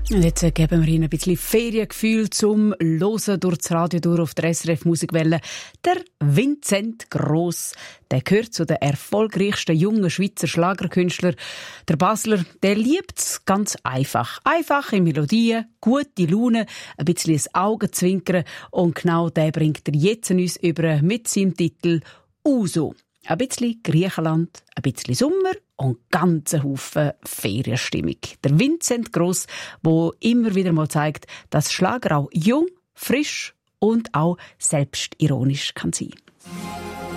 Und jetzt geben wir Ihnen ein bisschen Feriengefühl zum Hören durch das Radio durch auf der SRF Musikwelle. Der Vincent Gross, der gehört zu den erfolgreichsten jungen Schweizer Schlagerkünstlern. Der Basler, der liebt es ganz einfach. Einfache Melodien, gute Laune, ein bisschen das Augenzwinkern. Und genau der bringt er jetzt uns über mit seinem Titel «Uso». Ein bisschen Griechenland, ein bisschen Sommer und ganz ein Haufen Ferienstimmung. Der Vincent Gross, der immer wieder mal zeigt, dass Schlager auch jung, frisch und auch selbstironisch kann sein.